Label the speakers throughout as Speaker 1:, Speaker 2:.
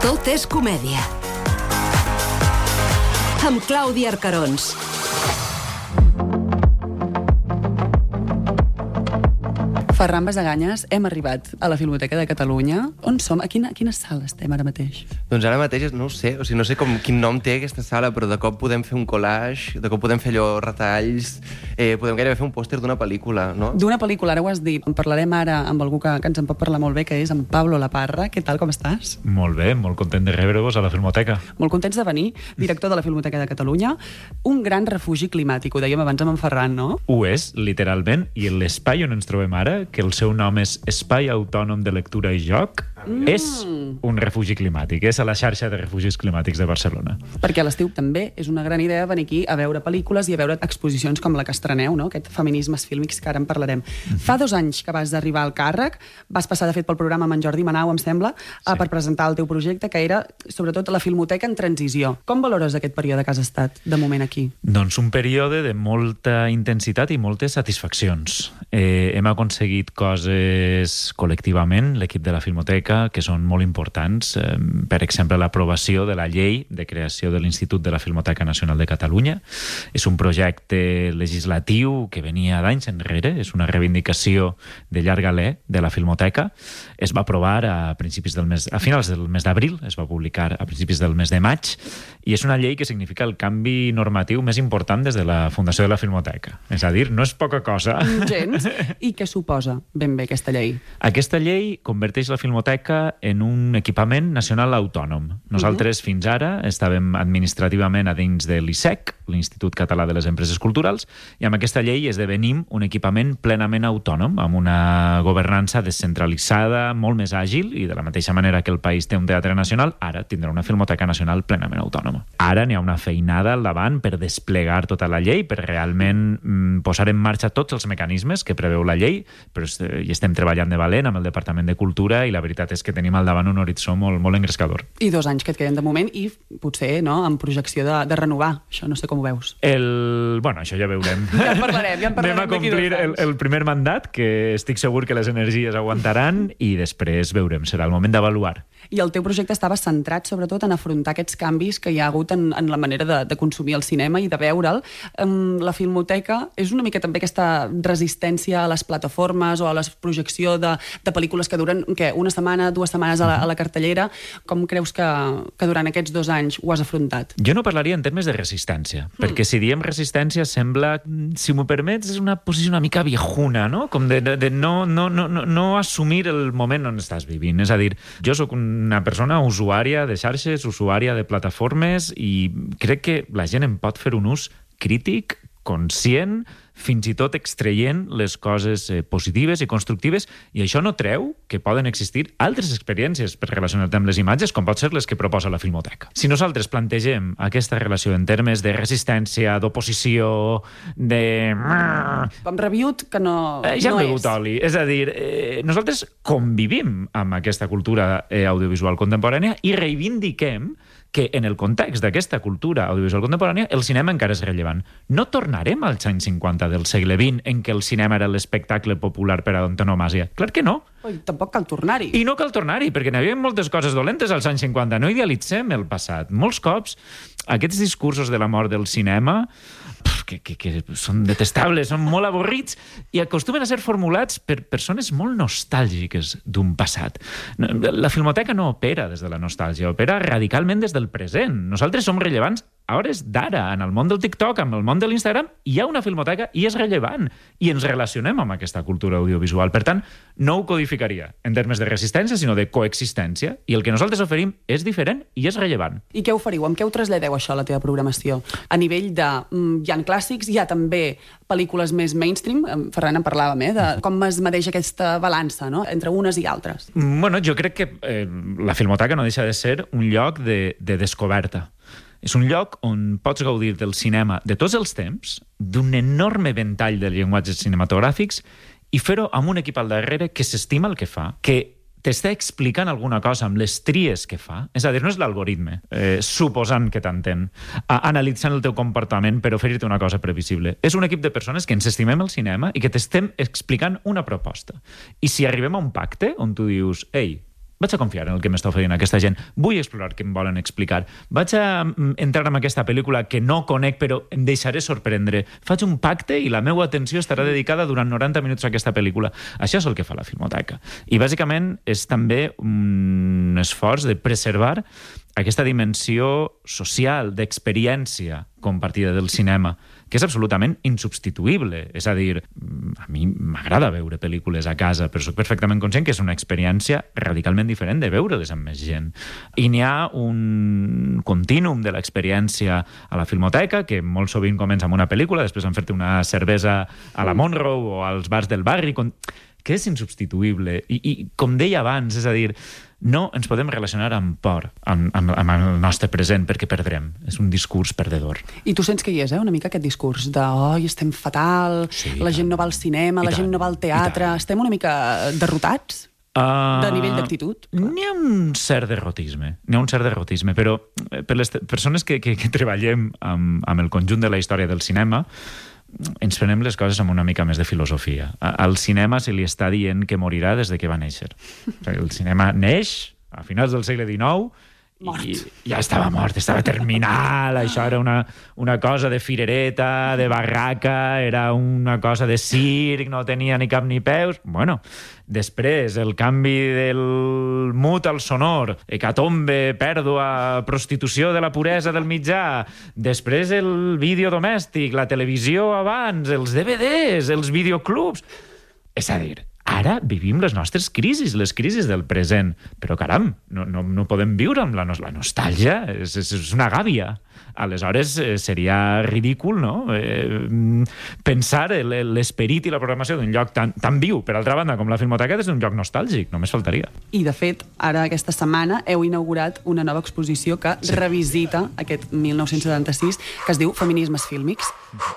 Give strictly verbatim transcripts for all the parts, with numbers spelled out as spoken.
Speaker 1: Tot és comèdia. Amb Clàudia Arcarons.
Speaker 2: Ferran Basaganyes, hem arribat a la Filmoteca de Catalunya. On som? A quina, a quina sala estem ara mateix?
Speaker 3: Doncs ara mateix no ho sé, o sigui, no sé com, quin nom té aquesta sala, però de cop podem fer un collage, de cop podem fer allò retalls, eh, podem gairebé fer un pòster d'una pel·lícula, no?
Speaker 2: D'una pel·lícula, ara ho has dit. En parlarem ara amb algú que, que ens en pot parlar molt bé, que és en Pablo Laparra. Què tal, com estàs?
Speaker 4: Molt bé, molt content de rebre-vos a la Filmoteca.
Speaker 2: Molt contents de venir, director de la Filmoteca de Catalunya. Un gran refugi climàtic, ho dèiem abans amb en Ferran, no?
Speaker 4: Ho és, literalment, i l'espai on ens trobem ara, que el seu nom és Espai Autònom de Lectura i Joc, mm. és un refugi climàtic, és a la xarxa de refugis climàtics de Barcelona.
Speaker 2: Perquè a l'estiu també és una gran idea venir aquí a veure pel·lícules i a veure exposicions com la que estreneu, no? Aquest Feminismes fílmics que ara en parlarem. Mm-hmm. Fa dos anys que vas arribar al càrrec, vas passar de fet pel programa amb en Jordi Manau, em sembla, sí. per presentar el teu projecte, que era sobretot la Filmoteca en transició. Com valores aquest període que has estat de moment aquí?
Speaker 4: Doncs un període de molta intensitat i moltes satisfaccions. Eh, hem aconseguit coses col·lectivament, l'equip de la Filmoteca, que són molt importants. Eh, per exemple, l'aprovació de la llei de creació de l'Institut de la Filmoteca Nacional de Catalunya. És un projecte legislatiu que venia d'anys enrere, és una reivindicació de llarg alè de la Filmoteca. Es va aprovar a principis del mes, a finals del mes d'abril, es va publicar a principis del mes de maig, i és una llei que significa el canvi normatiu més important des de la fundació de la Filmoteca. És a dir, no és poca cosa.
Speaker 2: Gens. I què suposa ben bé aquesta llei?
Speaker 4: Aquesta llei converteix la Filmoteca en un equipament nacional autònom. Nosaltres, uh-huh. fins ara, estàvem administrativament a dins de l'I S E C, l'Institut Català de les Empreses Culturals, i amb aquesta llei esdevenim un equipament plenament autònom, amb una governança descentralitzada, molt més àgil, i de la mateixa manera que el país té un teatre nacional, ara tindrà una Filmoteca Nacional plenament autònoma. Ara n'hi ha una feinada al davant per desplegar tota la llei, per realment mm, posar en marxa tots els mecanismes que preveu la llei, però hi estem treballant de valent amb el Departament de Cultura i la veritat és que tenim al davant un horitzó molt, molt engrescador.
Speaker 2: I dos anys que et queden de moment i potser no, amb projecció de, de renovar. Això no sé com ho veus.
Speaker 4: El... Bueno, això ja veurem.
Speaker 2: Ja en parlarem, ja en parlarem.
Speaker 4: Anem a complir el, el primer mandat, que estic segur que les energies aguantaran, i després veurem, serà el moment d'avaluar.
Speaker 2: I el teu projecte estava centrat sobretot en afrontar aquests canvis que hi ha hagut en, en la manera de, de consumir el cinema i de veure'l. Um, la Filmoteca és una mica també aquesta resistència a les plataformes o a la projecció de, de pel·lícules que duren què, una setmana, dues setmanes a la, a la cartellera. Com creus que, que durant aquests dos anys ho has afrontat?
Speaker 4: Jo no parlaria en termes de resistència, mm. perquè si diem resistència sembla, si m'ho permets, és una posició una mica viejuna, no? Com de, de, de no, no, no, no, no assumir el moment on estàs vivint. És a dir, jo sóc una persona usuària de xarxes, usuària de plataformes, i crec que la gent en pot fer un ús crític, conscient, fins i tot extraient les coses eh, positives i constructives, i això no treu que poden existir altres experiències per relacionar-te amb les imatges, com pot ser les que proposa la Filmoteca. Si nosaltres plantegem aquesta relació en termes de resistència, d'oposició, de...
Speaker 2: Hem reviut que no,
Speaker 4: eh, ja
Speaker 2: no
Speaker 4: hem begut
Speaker 2: és.
Speaker 4: oli. És a dir, eh, nosaltres convivim amb aquesta cultura eh, audiovisual contemporània i reivindiquem que en el context d'aquesta cultura audiovisual contemporània el cinema encara és rellevant. No tornarem als anys cinquanta del segle vint en què el cinema era l'espectacle popular per antonomàsia. Clar que no.
Speaker 2: Oi, tampoc cal tornar-hi.
Speaker 4: I no cal tornar-hi, perquè n'hi havia moltes coses dolentes als anys cinquanta. No idealitzem el passat. Molts cops aquests discursos de la mort del cinema que, que, que són detestables, són molt avorrits i acostumen a ser formulats per persones molt nostàlgiques d'un passat. La Filmoteca no opera des de la nostàlgia, opera radicalment des del present. Nosaltres som rellevants a hores d'ara. En el món del TikTok, en el món de l'Instagram, hi ha una Filmoteca i és rellevant. I ens relacionem amb aquesta cultura audiovisual. Per tant, no ho codificaria en termes de resistència, sinó de coexistència. I el que nosaltres oferim és diferent i és rellevant.
Speaker 2: I què oferiu? Amb què ho traslladeu, això, a la teva programació? A nivell de... Mm, hi ha clàssics, hi ha també pel·lícules més mainstream. Ferran, en parlàvem, eh? De com es medeix aquesta balança, no?, entre unes i altres.
Speaker 4: Bueno, jo crec que eh, la Filmoteca no deixa de ser un lloc de, de descoberta. És un lloc on pots gaudir del cinema de tots els temps, d'un enorme ventall de llenguatges cinematogràfics, i fer-ho amb un equip al darrere que s'estima el que fa, que t'està explicant alguna cosa amb les tries que fa. És a dir, no és l'algoritme, eh, suposant que t'entén, analitzant el teu comportament per oferir-te una cosa previsible. És un equip de persones que ens estimem el cinema i que t'estem explicant una proposta. I si arribem a un pacte on tu dius, ei, vaig a confiar en el que m'està oferint aquesta gent, vull explorar què em volen explicar, vaig a entrar en aquesta pel·lícula que no conec però em deixaré sorprendre, faig un pacte i la meva atenció estarà dedicada durant noranta minuts a aquesta pel·lícula. Això és el que fa la Filmoteca. I bàsicament és també un esforç de preservar aquesta dimensió social, d'experiència compartida del cinema, que és absolutament insubstituïble. És a dir, a mi m'agrada veure pel·lícules a casa, però soc perfectament conscient que és una experiència radicalment diferent de veure-les amb més gent. I n'hi ha un contínum de l'experiència a la Filmoteca, que molt sovint comença amb una pel·lícula, després en fer-te una cervesa a la Monroe o als bars del barri, que és insubstituïble. I, i com deia abans, és a dir, no ens podem relacionar amb por, amb, amb, amb el nostre present, perquè perdrem. És un discurs perdedor.
Speaker 2: I tu sents que hi és, eh, una mica aquest discurs de oi, estem fatal, sí, la gent no va al cinema, la gent no va al teatre, estem una mica derrotats? Uh, de nivell d'actitud?
Speaker 4: N'hi ha un cert derrotisme, n'hi ha un cert derrotisme, però per les persones que, que, que treballem amb, amb el conjunt de la història del cinema, ens prenem les coses amb una mica més de filosofia. Al cinema se li està dient que morirà des de que va néixer. El cinema neix a finals del segle dinou
Speaker 2: mort.
Speaker 4: I ja estava mort, estava terminal, això era una, una cosa de firereta, de barraca, era una cosa de circ, no tenia ni cap ni peus. Bueno, després el canvi del mut al sonor, hecatombe, pèrdua, prostitució de la puresa del mitjà, després el vídeo domèstic, la televisió abans, els D V Ds, els videoclubs. És a dir, ara vivim les nostres crisis, les crisis del present. Però, caram, no, no, no podem viure amb la, no la nostàlgia. És, és, és una gàbia. Aleshores, eh, seria ridícul, no?, eh, pensar l'esperit i la programació d'un lloc tan, tan viu, per altra banda, com la Filmoteca, des d'un lloc nostàlgic. Només faltaria.
Speaker 2: I, de fet, ara aquesta setmana heu inaugurat una nova exposició que sí. revisita aquest mil nou-cents setanta-sis, que es diu Feminismes fílmics.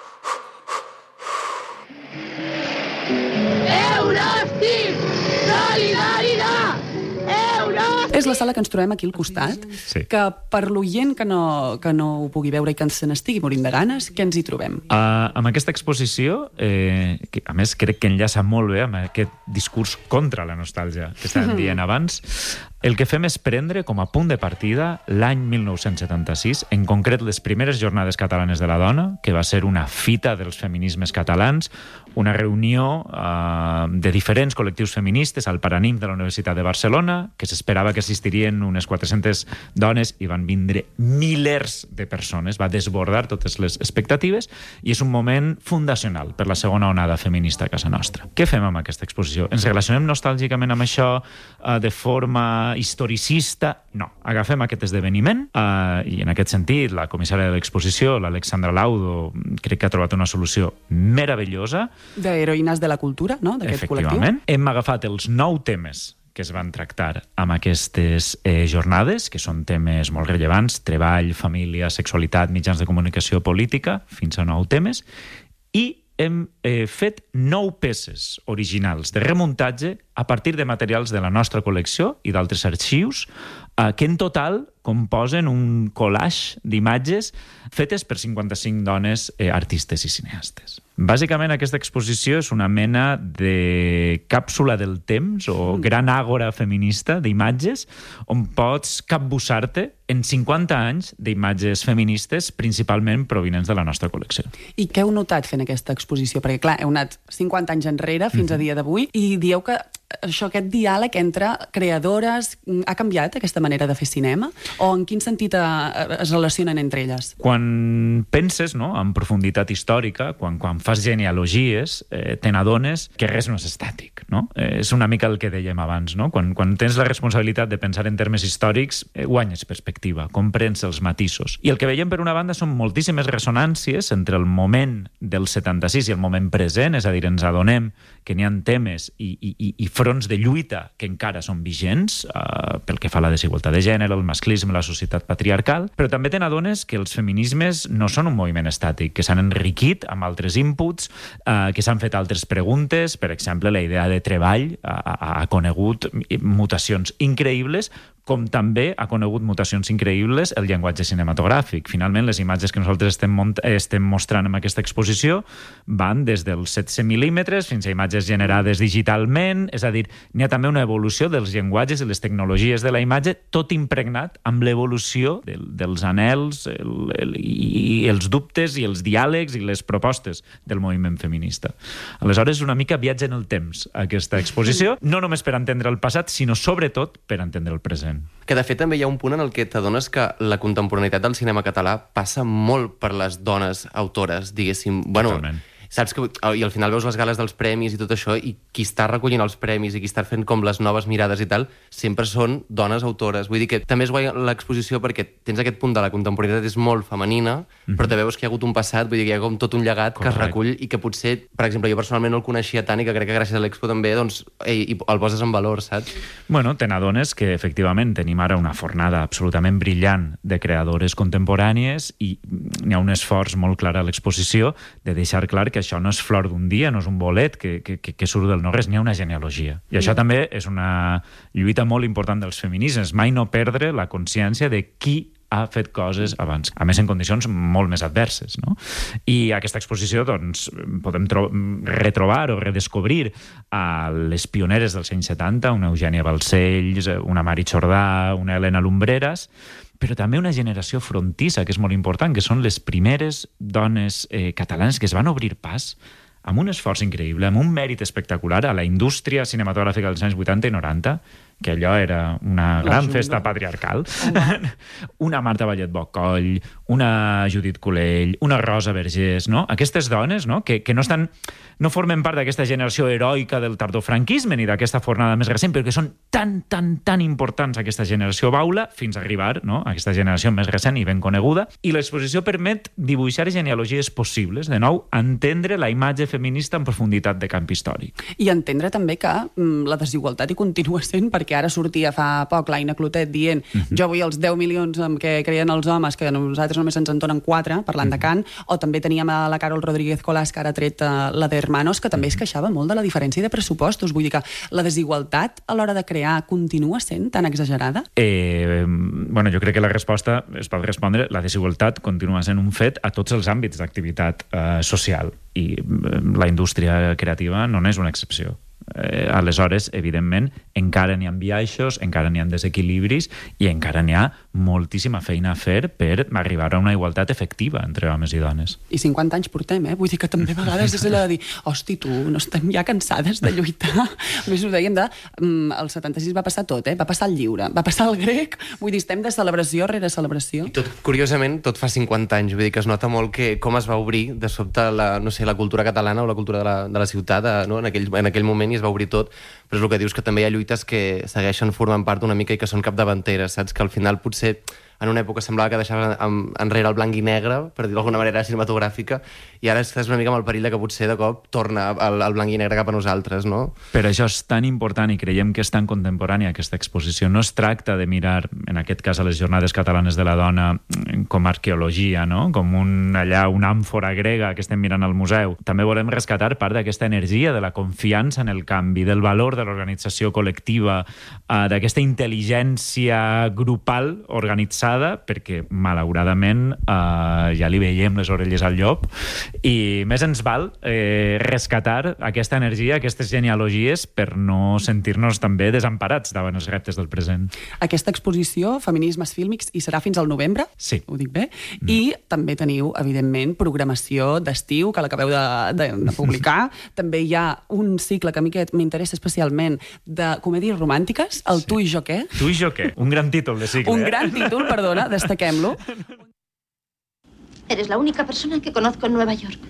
Speaker 2: És la sala que ens trobem aquí al costat, sí. que per l'oient que no, que no ho pugui veure i que se n'estigui morint de ganes, què ens hi trobem?
Speaker 4: Uh, amb aquesta exposició, eh, que a més crec que enllaça molt bé amb aquest discurs contra la nostàlgia que estàvem dient abans, el que fem és prendre com a punt de partida l'any mil nou-cents setanta-sis, en concret les primeres jornades catalanes de la dona, que va ser una fita dels feminismes catalans, una reunió uh, de diferents col·lectius feministes al Paranim de la Universitat de Barcelona, que s'esperava que assistirien unes quatre-centes dones i van vindre milers de persones, va desbordar totes les expectatives i és un moment fundacional per la segona onada feminista a casa nostra. Què fem amb aquesta exposició? Ens relacionem nostàlgicament amb això uh, de forma historicista? No. Agafem aquest esdeveniment uh, i en aquest sentit la comissària de l'exposició, l'Alexandra Laudo, crec que ha trobat una solució meravellosa.
Speaker 2: D'heroïnes de la cultura, no?, d'aquest col·lectiu.
Speaker 4: Efectivament. Hem agafat els nou temes que es van tractar amb aquestes eh, jornades, que són temes molt rellevants, treball, família, sexualitat, mitjans de comunicació, política, fins a nou temes, i hem eh, fet nou peces originals de remuntatge a partir de materials de la nostra col·lecció i d'altres arxius, eh, que en total composen un collage d'imatges fetes per cinquanta-cinc dones eh, artistes i cineastes. Bàsicament, aquesta exposició és una mena de càpsula del temps o gran àgora feminista d'imatges on pots capbussar-te en cinquanta anys d'imatges feministes, principalment provinents de la nostra col·lecció.
Speaker 2: I què heu notat fent aquesta exposició? Perquè, clar, heu anat cinquanta anys enrere, fins a dia d'avui, i dieu que això, aquest diàleg entre creadores ha canviat aquesta manera de fer cinema? O en quin sentit es relacionen entre elles?
Speaker 4: Quan penses, no?, en profunditat històrica, quan, quan fas genealogies, eh, te n'adones que res no és estàtic, no? Eh, és una mica el que dèiem abans, no? Quan, quan tens la responsabilitat de pensar en termes històrics, eh, guanyes perspectiva, comprens els matisos. I el que veiem, per una banda, són moltíssimes ressonàncies entre el moment del setanta-sis i el moment present, és a dir, ens adonem que n'hi ha temes i, i, i fronts de lluita que encara són vigents, eh, pel que fa a la desigualtat de gènere, el masclisme, la societat patriarcal, però també te n'adones que els feminismes no són un moviment estàtic, que s'han enriquit amb altres inputs, eh, que s'han fet altres preguntes. Per exemple, la idea de treball ha, ha conegut mutacions increïbles, com també ha conegut mutacions increïbles el llenguatge cinematogràfic. Finalment, les imatges que nosaltres estem, estem mostrant en aquesta exposició van des dels setze mil·límetres fins a imatges generades digitalment, és a dir, n'hi ha també una evolució dels llenguatges i les tecnologies de la imatge, tot impregnat amb l'evolució del, dels anhels el, el, i els dubtes i els diàlegs i les propostes del moviment feminista. Aleshores, una mica viatge en el temps, aquesta exposició, no només per entendre el passat, sinó sobretot per entendre el present.
Speaker 3: Que, de fet, també hi ha un punt en el que t'adones que la contemporaneïtat del cinema català passa molt per les dones autores, diguéssim. Bueno,
Speaker 4: totalment.
Speaker 3: Saps que, i al final veus les gales dels premis i tot això, i qui està recollint els premis i qui està fent com les noves mirades i tal, sempre són dones autores. Vull dir que també és guai l'exposició perquè tens aquest punt de la contemporaneïtat és molt femenina, mm-hmm. però també veus que hi ha hagut un passat, vull dir que hi ha com tot un llegat Correcte. Que es recull i que potser, per exemple, jo personalment no el coneixia tant i que crec que gràcies a l'Expo també, doncs, ei, el poses en valor, saps?
Speaker 4: Bueno, te n'adones que efectivament tenim ara una fornada absolutament brillant de creadores contemporànies i n'hi ha un esforç molt clar a l'exposició de deixar clar que això no és flor d'un dia, no és un bolet que, que, que surt del no-res, n'hi ha una genealogia. I mm. això també és una lluita molt important dels feminismes, mai no perdre la consciència de qui ha fet coses abans, a més en condicions molt més adverses, no? I aquesta exposició, doncs, podem retrobar o redescobrir a les pioneres dels anys setanta, una Eugènia Balcells, una Mari Jordà, una Helena Lumbreras, però també una generació frontissa, que és molt important, que són les primeres dones eh, catalanes que es van obrir pas amb un esforç increïble, amb un mèrit espectacular a la indústria cinematogràfica dels anys vuitanta i noranta, que allò era una gran festa patriarcal. Una Marta Vallet Bocoll, una Judit Colell, una Rosa Vergés, no? Aquestes dones, no? Que, que no estan, no formen part d'aquesta generació heroica del tardofranquisme ni d'aquesta fornada més recent, però que són tan, tan, tan importants aquesta generació baula fins a arribar, no?, a aquesta generació més recent i ben coneguda. I l'exposició permet dibuixar genealogies possibles, de nou, entendre la imatge feminista en profunditat de camp històric.
Speaker 2: I entendre també que mm, la desigualtat hi continua sent, perquè ara sortia fa poc l'Aina Clotet dient uh-huh. jo vull els deu milions en què creien els homes, que nosaltres només ens en donen quatre, parlant uh-huh. de Cant, o també teníem a la Carol Rodríguez Colàs, que ara ha tret uh, la d'Hermanos, que també es queixava molt de la diferència de pressupostos. Vull dir que la desigualtat a l'hora de crear continua sent tan exagerada?
Speaker 4: Eh, bueno, jo crec que la resposta es pot respondre, la desigualtat continua sent un fet a tots els àmbits d'activitat eh, social, i eh, la indústria creativa no n'és una excepció. Eh, aleshores, evidentment, encara n'hi ha biaixos, encara n'hi ha desequilibris i encara n'hi ha moltíssima feina a fer per arribar a una igualtat efectiva entre homes i dones.
Speaker 2: I cinquanta anys portem, eh? Vull dir que també a vegades és allò de dir, hosti, tu, no estem ja cansades de lluitar? A més, ho dèiem de... Um, el setanta-sis va passar tot, eh? Va passar el lliure, va passar el grec, vull dir, estem de celebració rere celebració.
Speaker 3: I tot, curiosament, tot fa cinquanta anys, vull dir que es nota molt que com es va obrir de sobte la, no sé, la cultura catalana o la cultura de la, de la ciutat, no? en, aquell, en aquell moment, i es va obrir tot, però és el que dius, que també hi ha lluites que segueixen formant part una mica i que són capdavanteres, saps? Que al final potser en una època semblava que deixava enrere el blanc i negre, per dir-ho d'alguna manera cinematogràfica, i ara estàs una mica amb el perill de que potser de cop torna el, el blanc i negre cap a nosaltres, no?
Speaker 4: Per això és tan important i creiem que és tan contemporània aquesta exposició. No es tracta de mirar, en aquest cas a les Jornades Catalanes de la Dona, com a arqueologia, no? Com un, allà una àmfora grega que estem mirant al museu. També volem rescatar part d'aquesta energia, de la confiança en el canvi, del valor de l'organització col·lectiva, eh, d'aquesta intel·ligència grupal organitzada, perquè malauradament eh, ja li veiem les orelles al llop, i més ens val eh, rescatar aquesta energia, aquestes genealogies, per no sentir-nos també desemparats davant els reptes del present.
Speaker 2: Aquesta exposició, Feminismes Fílmics, hi serà fins al novembre?
Speaker 4: Sí.
Speaker 2: Ho dic bé? Mm. I també teniu, evidentment, programació d'estiu, que l'acabeu de, de, de publicar. També hi ha un cicle que a mi m'interessa especialment de comèdies romàntiques, el sí. Tu i jo què?
Speaker 4: Tu i jo què? Un gran títol de cicle.
Speaker 2: Un
Speaker 4: eh?
Speaker 2: gran títol, perdona, destaquem-lo.
Speaker 5: Eres la única persona que conozco en Nueva York.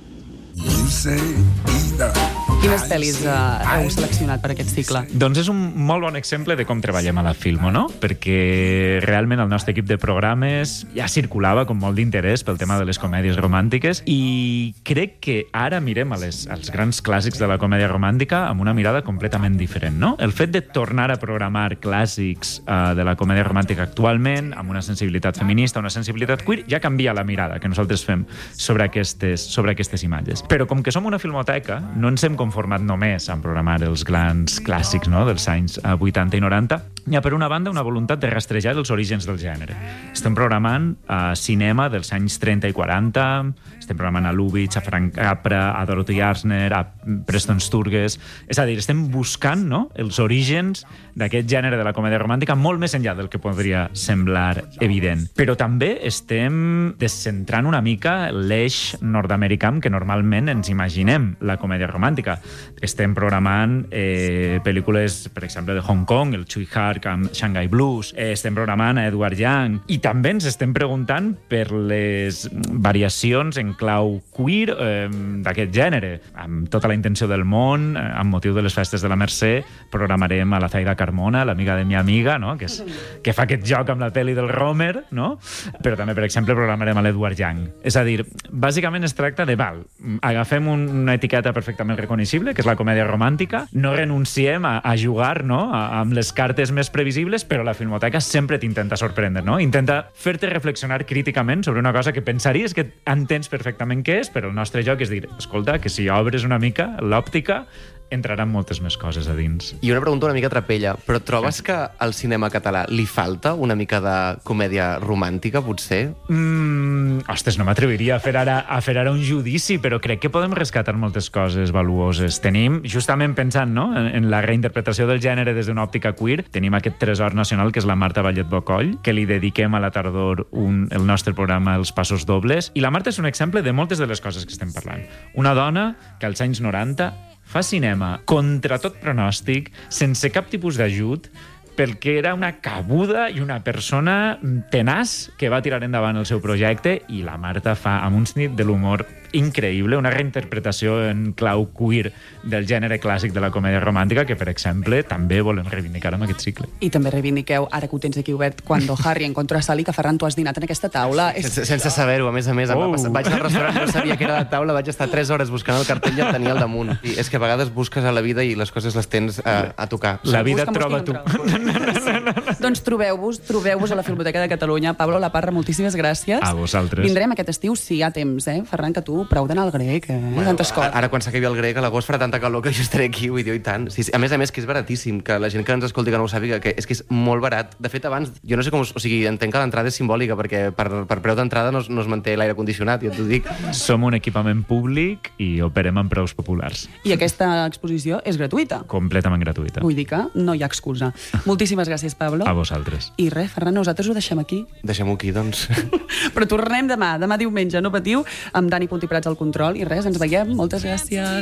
Speaker 2: Quines pel·lis uh, heu seleccionat per aquest cicle?
Speaker 4: Doncs és un molt bon exemple de com treballem a la Filmo, no? Perquè realment el nostre equip de programes ja circulava com molt d'interès pel tema de les comèdies romàntiques, i crec que ara mirem a les, als grans clàssics de la comèdia romàntica amb una mirada completament diferent, no? El fet de tornar a programar clàssics uh, de la comèdia romàntica actualment, amb una sensibilitat feminista, una sensibilitat queer, ja canvia la mirada que nosaltres fem sobre aquestes, sobre aquestes imatges. Però com que som una filmoteca, no ens hem conformat només en programar els grans clàssics, no?, dels anys vuitanta i noranta. Hi ha, per una banda, una voluntat de rastrejar els orígens del gènere. Estem programant uh, cinema dels anys trenta i quaranta, estem programant a Lubitsch, a Frank Capra, a Dorothy Arzner, a Preston Sturges... És a dir, estem buscant, no?, els orígens d'aquest gènere de la comèdia romàntica molt més enllà del que podria semblar evident. Però també estem descentrant una mica l'eix nord-americà que normalment ens imaginem la comèdia romàntica. Estem programant eh, pel·lícules, per exemple, de Hong Kong, el Tsui Hark amb Shanghai Blues, eh, estem programant a Edward Young, i també ens estem preguntant per les variacions en clau queer eh, d'aquest gènere. Amb tota la intenció del món, eh, amb motiu de les festes de la Mercè, programarem a la Zaida Carmona, l'amiga de mi amiga, no?, que, és, que fa aquest joc amb la pel·li del Romer, no?, però també, per exemple, programarem a l'Edward Young. És a dir, bàsicament es tracta de, val, agafem un, una etiqueta perfectament reconeixible, que és la comèdia romàntica, no renunciem a, a jugar, no?, a, amb les cartes més previsibles, però la Filmoteca sempre t'intenta sorprendre, no?, intenta fer-te reflexionar críticament sobre una cosa que pensaries que entens perfectament què és, però el nostre joc és dir, escolta, que si obres una mica l'òptica, entraran moltes més coses a dins.
Speaker 3: I una pregunta una mica trapella, però trobes que al cinema català li falta una mica de comèdia romàntica, potser?
Speaker 4: Mm, ostres, no m'atreviria a fer ara a fer ara un judici, però crec que podem rescatar moltes coses valuoses. Tenim, justament pensant, no?, en, en la reinterpretació del gènere des d'una òptica queer, tenim aquest tresor nacional que és la Marta Vallet Bocoll, que li dediquem a la tardor un, el nostre programa Els Passos Dobles, i la Marta és un exemple de moltes de les coses que estem parlant. Una dona que als anys noranta fa cinema contra tot pronòstic, sense cap tipus d'ajut, perquè era una cabuda i una persona tenaç que va tirar endavant el seu projecte, i la Marta fa, amb un sentit de l'humor increïble, una reinterpretació en clau queer del gènere clàssic de la comèdia romàntica que, per exemple, també volem reivindicar amb aquest cicle.
Speaker 2: I també reivindiqueu, ara que ho tens aquí obert, Cuando Harry encontró a Sally, que Ferran, tu has dinat en aquesta taula.
Speaker 3: Sense, sense saber-ho, a més a més. Oh. Vaig al restaurant, no sabia que era la taula, vaig estar tres hores buscant el cartell i el tenia al damunt. I és que a vegades busques a la vida i les coses les tens a, a tocar.
Speaker 4: La vida et troba tu.
Speaker 2: Doncs trobeu-vos, trobeu-vos a la Filmoteca de Catalunya. Pablo La Parra, moltíssimes gràcies.
Speaker 4: A vosaltres.
Speaker 2: Vindrem aquest estiu, si hi ha temps, eh? Ferran, que tu prou d'anar al grec, eh? Bueno, tantes coses.
Speaker 3: Ara, quan s'acabi el grec, a l'agost farà tanta calor que jo estaré aquí, vull dir, i tant. Sí, sí. A més a més, que és baratíssim, que la gent que ens escolti que no ho sàpiga, que és que és molt barat. De fet, abans, jo no sé com... O sigui, entenc que l'entrada és simbòlica, perquè per, per preu d'entrada no, no es manté l'aire condicionat, ja t'ho dic.
Speaker 4: Som un equipament públic i operem amb preus populars.
Speaker 2: I aquesta exposició és gratuïta.
Speaker 4: Completament gratuïta.
Speaker 2: Vull dir que no hi ha excusa. Moltíssimes gràcies, Pablo.
Speaker 4: A vosaltres.
Speaker 2: I res, Ferran, nosaltres ho deixem aquí.
Speaker 3: Deixem-ho aquí, doncs.
Speaker 2: Però tornem demà, demà diumenge, no patiu, amb Dani Puntí Prats al control. I res, ens veiem. Moltes gràcies.